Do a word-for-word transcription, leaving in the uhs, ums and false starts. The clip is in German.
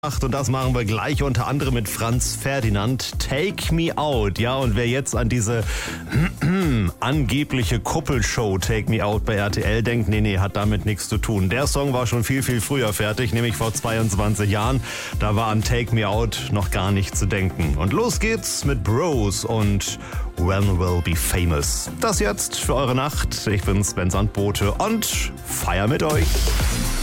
Und das machen wir gleich unter anderem mit Franz Ferdinand. Take Me Out. Ja, und wer jetzt an diese angebliche Kuppelshow Take Me Out bei R T L denkt, nee, nee, hat damit nichts zu tun. Der Song war schon viel, viel früher fertig, nämlich vor zweiundzwanzig Jahren. Da war an Take Me Out noch gar nicht zu denken. Und los geht's mit Bros und When We'll Be Famous. Das jetzt für eure Nacht. Ich bin Sven Sandbote und feier mit euch.